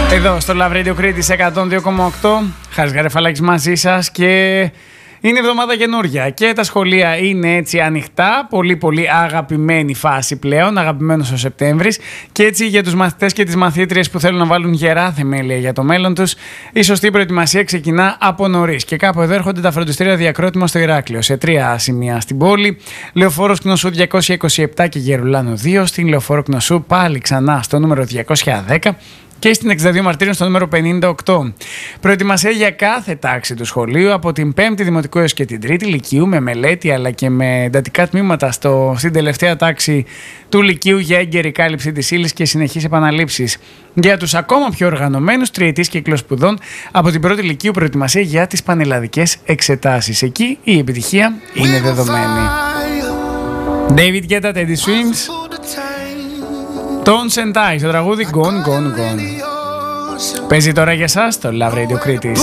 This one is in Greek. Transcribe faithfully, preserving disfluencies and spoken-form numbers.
Εδώ στο Love Radio Κρήτης εκατόν δύο κόμμα οκτώ. Χάρης Γαρεφαλάκης μαζί σας και είναι εβδομάδα καινούρια και τα σχολεία είναι έτσι ανοιχτά. Πολύ πολύ αγαπημένη φάση πλέον, αγαπημένος ο Σεπτέμβρης. Και έτσι για τους μαθητές και τις μαθήτριες που θέλουν να βάλουν γερά θεμέλια για το μέλλον τους, η σωστή προετοιμασία ξεκινά από νωρίς. Και κάπου εδώ έρχονται τα φροντιστήρια Διακρότημα στο Ηράκλειο, σε τρία σημεία στην πόλη. Λεωφόρος Κνωσού διακόσια είκοσι επτά και Γερουλάνου δύο. Στην Λεωφόρο Κνωσού πάλι ξανά στο νούμερο διακόσια δέκα. Και στην εξήντα δύο Μαρτίριων στο νούμερο πενήντα οκτώ. Προετοιμασία για κάθε τάξη του σχολείου από την πέμπτη Δημοτικού έως και την τρίτη Λυκείου, με μελέτη αλλά και με εντατικά τμήματα στο, στην τελευταία τάξη του Λυκείου για έγκαιρη κάλυψη της ύλης και συνεχείς επαναλήψεις. Για τους ακόμα πιο οργανωμένους, τριετής κύκλος σπουδών από την πρώτη Λυκείου, προετοιμασία για τις πανελλαδικές εξετάσεις. Εκεί η επιτυχία είναι δεδομένη. David Guetta, Teddy Swims. Tones and Ties, το τραγούδι Gone, Gone, Gone. Παίζει τώρα για σας το Love Radio Κρήτης.